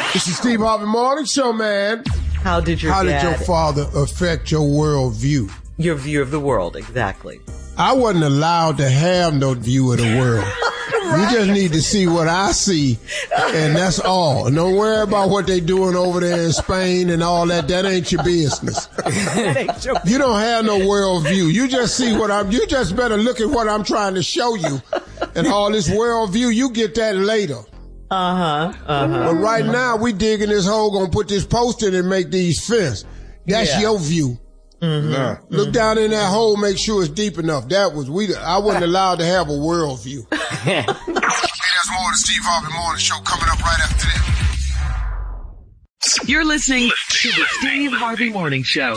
This is Steve Harvey Morning Show, man. How did your father affect your worldview? Your view of the world, exactly. I wasn't allowed to have no view of the world. Right. You just need to see what I see, and that's all. And don't worry about what they doing over there in Spain and all that. That ain't your business. You don't have no world view. You just see you just better look at what I'm trying to show you. And all this world view, you get that later. But right now, we digging this hole, gonna put this post in and make these fence. That's your view. Mm-hmm. Nah. Look down in that hole, make sure it's deep enough. I wasn't allowed to have a world view. Hey, there's more of the Steve Harvey Morning Show coming up right after this. You're listening to the Steve Harvey Morning Show.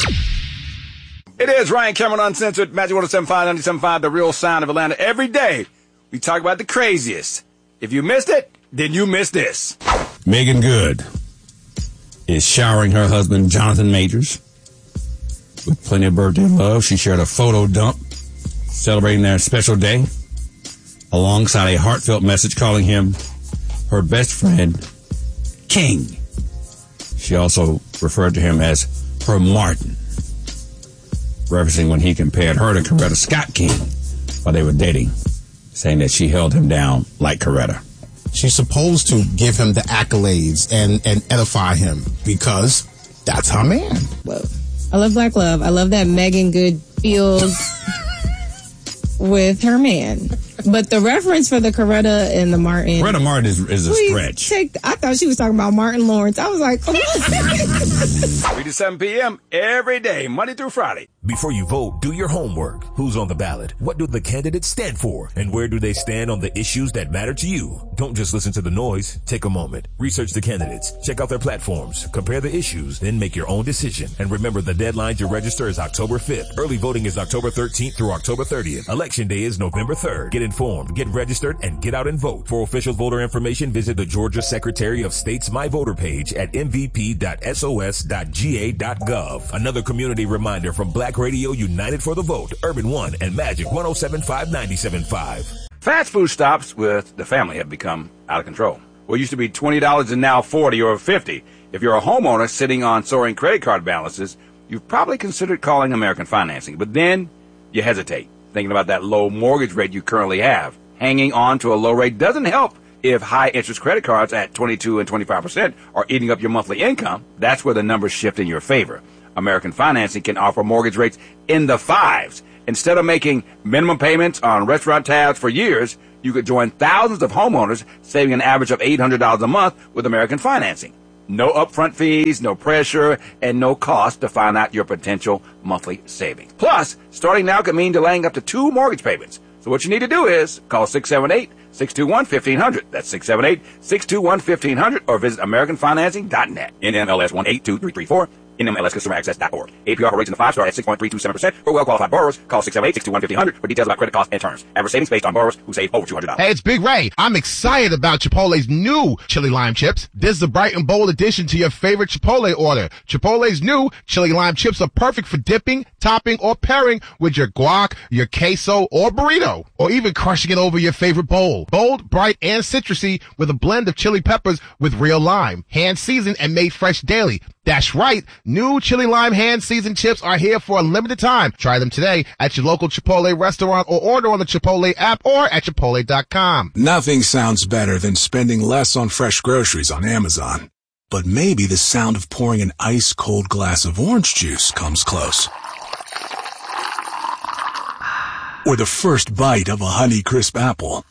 It is Ryan Cameron Uncensored, Magic 107.5, 97.5, the real sound of Atlanta. Every day, we talk about the craziest. If you missed it, then you missed this. Megan Good is showering her husband, Jonathan Majors, with plenty of birthday love. She shared a photo dump celebrating their special day alongside a heartfelt message calling him her best friend, King. She also referred to him as her Martin, referencing when he compared her to Coretta Scott King while they were dating, saying that she held him down like Coretta. She's supposed to give him the accolades and edify him because that's her man. Well, I love Black Love. I love that Megan Good feels with her man. But the reference for the Coretta and the Martin. Coretta Martin is a stretch. I thought she was talking about Martin Lawrence. I was like, come on. 3 to 7 p.m. every day, Monday through Friday. Before you vote, do your homework. Who's on the ballot? What do the candidates stand for? And where do they stand on the issues that matter to you? Don't just listen to the noise. Take a moment. Research the candidates. Check out their platforms. Compare the issues. Then make your own decision. And remember, the deadline to register is October 5th. Early voting is October 13th through October 30th. Election day is November 3rd. Get informed, get registered, and get out and vote. For official voter information, visit the Georgia Secretary of State's My Voter page at mvp.sos.ga.gov. Another community reminder from Black Radio United for the Vote, Urban One, and Magic 107.5 97.5. Fast food stops with the family have become out of control. What used to be $20 and now $40 or $50. If you're a homeowner sitting on soaring credit card balances, you've probably considered calling American Financing, but then you hesitate, thinking about that low mortgage rate you currently have. Hanging on to a low rate doesn't help if high-interest credit cards at 22 and 25% are eating up your monthly income. That's where the numbers shift in your favor. American Financing can offer mortgage rates in the fives. Instead of making minimum payments on restaurant tabs for years, you could join thousands of homeowners saving an average of $800 a month with American Financing. No upfront fees, no pressure, and no cost to find out your potential monthly savings. Plus, starting now could mean delaying up to 2 mortgage payments. So what you need to do is call 678-621-1500. That's 678-621-1500 or visit AmericanFinancing.net. NMLS 182334. NMLSConsumerAccess.org. APR for rates in the 5-star at 6.327%. For well-qualified borrowers, call 678-621-1500 for details about credit costs and terms. Average savings based on borrowers who save over $200. Hey, it's Big Ray. I'm excited about Chipotle's new chili lime chips. This is a bright and bold addition to your favorite Chipotle order. Chipotle's new chili lime chips are perfect for dipping, topping, or pairing with your guac, your queso, or burrito, or even crushing it over your favorite bowl. Bold, bright, and citrusy with a blend of chili peppers with real lime. Hand seasoned and made fresh daily. That's right. New chili lime hand seasoned chips are here for a limited time. Try them today at your local Chipotle restaurant or order on the Chipotle app or at Chipotle.com. Nothing sounds better than spending less on fresh groceries on Amazon. But maybe the sound of pouring an ice-cold glass of orange juice comes close. Or the first bite of a Honeycrisp apple.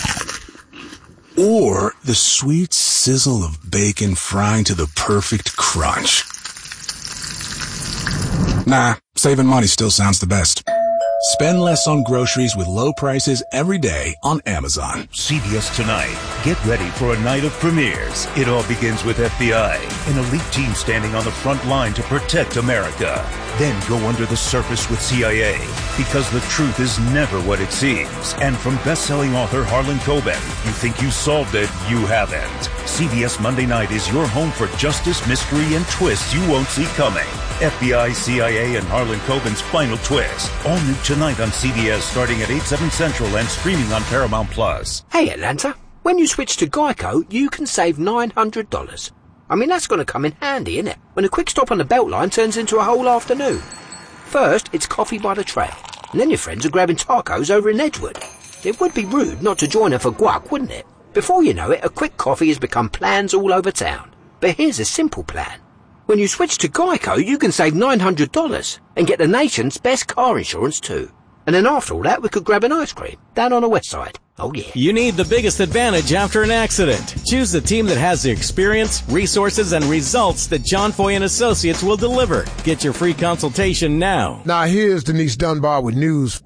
Or the sweet sizzle of bacon frying to the perfect crunch. Nah, saving money still sounds the best. Spend less on groceries with low prices every day on Amazon. CBS Tonight. Get ready for a night of premieres. It all begins with FBI, an elite team standing on the front line to protect America. Then go under the surface with CIA, because the truth is never what it seems. And from best-selling author Harlan Coben, you think you solved it, you haven't. CBS Monday Night is your home for justice, mystery, and twists you won't see coming. FBI, CIA, and Harlan Coben's final twist. All new tonight on CBS starting at 8/7 Central and streaming on Paramount+. Hey Atlanta, when you switch to Geico, you can save $900. I mean, that's going to come in handy, isn't it? When a quick stop on the Beltline turns into a whole afternoon. First, it's coffee by the trail, and then your friends are grabbing tacos over in Edgewood. It would be rude not to join her for guac, wouldn't it? Before you know it, a quick coffee has become plans all over town. But here's a simple plan. When you switch to Geico, you can save $900 and get the nation's best car insurance too. And then after all that, we could grab an ice cream down on the west side. Oh, yeah. You need the biggest advantage after an accident. Choose the team that has the experience, resources, and results that John Foy and Associates will deliver. Get your free consultation now. Now here's Denise Dunbar with news.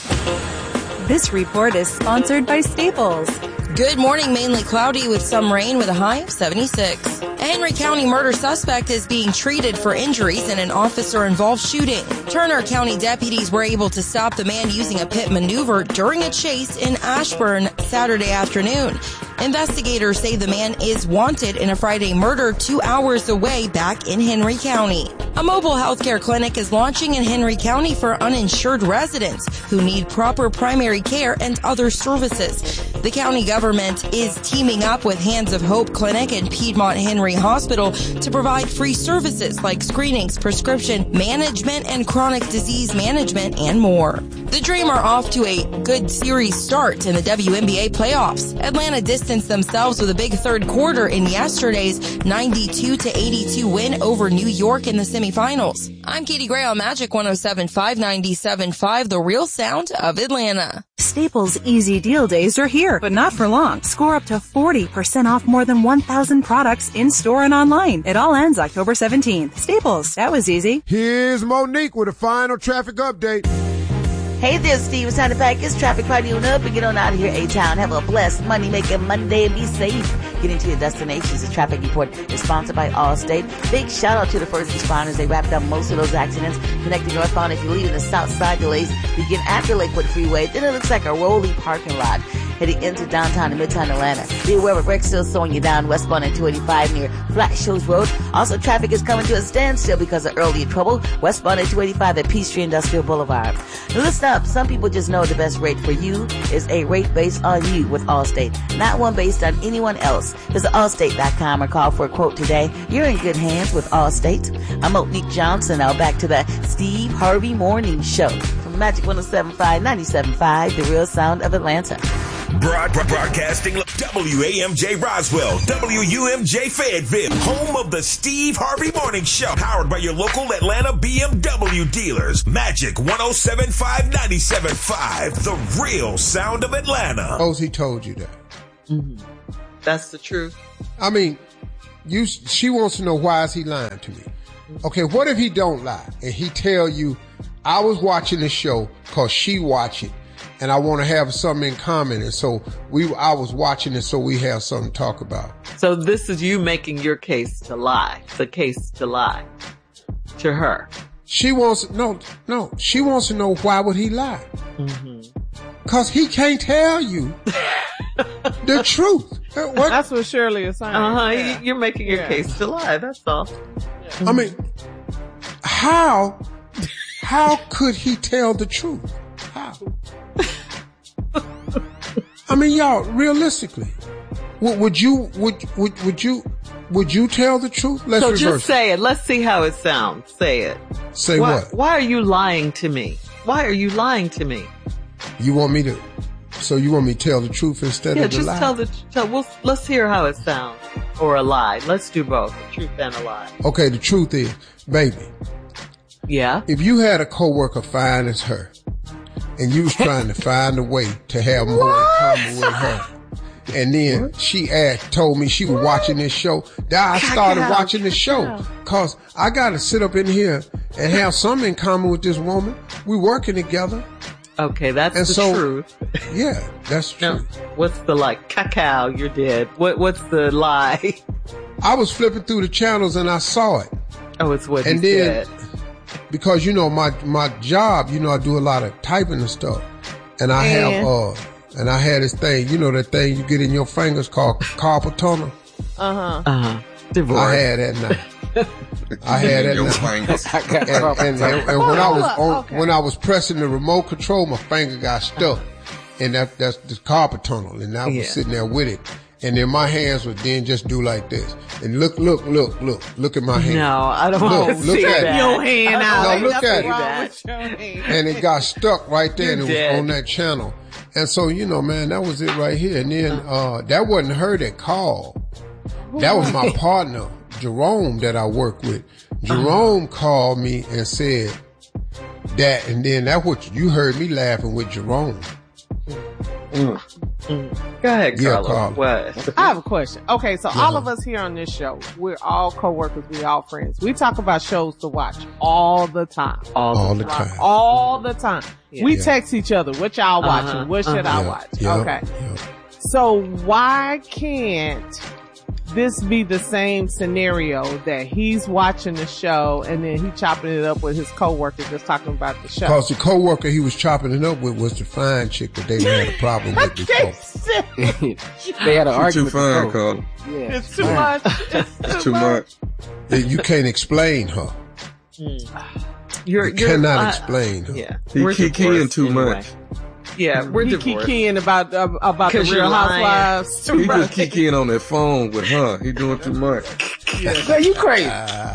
This report is sponsored by Staples. Good morning, mainly cloudy with some rain with a high of 76. A Henry County murder suspect is being treated for injuries in an officer-involved shooting. Turner County deputies were able to stop the man using a pit maneuver during a chase in Ashburn Saturday afternoon. Investigators say the man is wanted in a Friday murder 2 hours away back in Henry County. A mobile healthcare clinic is launching in Henry County for uninsured residents who need proper primary care and other services. The county government is teaming up with Hands of Hope Clinic and Piedmont Henry Hospital to provide free services like screenings, prescription management, and chronic disease management, and more. The Dream are off to a good series start in the WNBA playoffs. Atlanta distanced themselves with a big third quarter in yesterday's 92-82 win over New York in the semifinals. I'm Katie Gray on Magic 107.5, 97.5, the real sound of Atlanta. Staples Easy Deal Days are here, but not for long. Score up to 40% off more than 1,000 products in-store and online. It all ends October 17th. Staples, that was easy. Here's Monique with a final traffic update. Hey there, Steve. It's time to pack his traffic party on up and get on out of here, A-Town. Have a blessed money-making Monday and be safe. Getting to your destinations. The traffic report is sponsored by Allstate. Big shout-out to the first responders. They wrapped up most of those accidents connecting northbound. If you're leaving the south side, delays begin after Lakewood Freeway. Then it looks like a rolling parking lot heading into downtown and midtown Atlanta. Be aware of a wreck still slowing you down westbound at 285 near Flat Shoals Road. Also, traffic is coming to a standstill because of early trouble westbound at 285 at Peachtree Industrial Boulevard. Now listen up. Some people just know the best rate for you is a rate based on you with Allstate, not one based on anyone else. Visit Allstate.com or call for a quote today. You're in good hands with Allstate. I'm Monique Johnson. Now back to the Steve Harvey Morning Show from Magic 107.5, 97.5, the real sound of Atlanta. Broadcasting WAMJ Roswell, WUMJ Fayetteville, home of the Steve Harvey Morning Show, powered by your local Atlanta BMW dealers. Magic 107.5, 97.5, the real sound of Atlanta. Oh, he told you that. Mm-hmm. That's the truth. I mean, she wants to know, why is he lying to me? Okay, what if he don't lie and he tell you, I was watching the show because she watched it, and I want to have something in common, and so I was watching it so we have something to talk about. So this is you making your case to lie, the case to lie to her. She wants she wants to know, why would he lie? Because he can't tell you the truth. That's what Shirley is saying. Yeah. You're making your case to lie, that's all. I mean, how could he tell the truth? How? I mean, y'all, realistically, would you tell the truth? Let's reverse just say it. Let's see how it sounds. Say it. Say what? Why are you lying to me? Why are you lying to me? You want me to tell the truth instead of the lie? Yeah, just tell let's hear how it sounds. Or a lie. Let's do both. A truth and a lie. Okay, the truth is, baby. Yeah? If you had a coworker fine as her, and you was trying to find a way to have more in common with her, and then she told me she was watching this show, I started watching this show because I got to sit up in here and have something in common with this woman. We working together. Okay, that's the truth. Yeah, that's true. Now, what's the cacao, you're dead. What's the lie? I was flipping through the channels and I saw it. Oh, it's what he said. Because, my job, I do a lot of typing and stuff. And I had this thing, that thing you get in your fingers called carpal tunnel. Divorce. I had that now. I had that now. And when I was pressing the remote control, my finger got stuck. And that's the carpal tunnel. And I was sitting there with it. And then my hands would then just do like this. And look at my hand. No, I don't want to see that. Your hand out. No, look at it. And it got stuck right there, and it dead. was on that channel. And so, man, that was it right here. And then that wasn't her that called. That was my partner, Jerome, that I work with. Jerome called me and said that, and then that's what you heard me laughing with Jerome. Go ahead, Carla. Carla. What? I have a question. Okay, so all of us here on this show, we're all co-workers, we all friends. We talk about shows to watch all the time. All the time. All the time. Yeah. We text each other, what y'all watching? What should I watch? Okay. So why can't this be the same scenario that he's watching the show and then he chopping it up with his coworker just talking about the show? Because the coworker he was chopping it up with was the fine chick that they had a problem with before. They had an argument. Too fine, Carl. Yeah. It's too much. It's too much. You can't explain her. You cannot explain her. Yeah. He kikiing too much. Yeah, we're divorced. Kikiing about the Real Housewives. He just kikiing on that phone with her. He doing too much. So you crazy.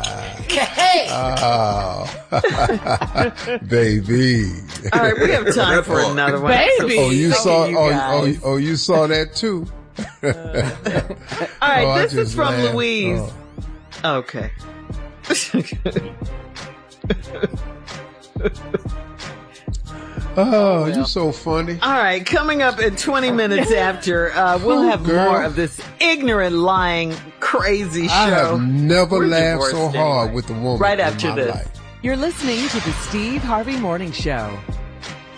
Baby. All right, we have time for another one. Baby. Oh, you saw. You saw that too. All right, this is from Louise. Okay. Oh, you're so funny. All right, coming up at 20 minutes after, we'll have more of this ignorant, lying, crazy show. I have never We're laughed so divorced hard anyway. with a woman Right in after my this. life. You're listening to the Steve Harvey Morning Show.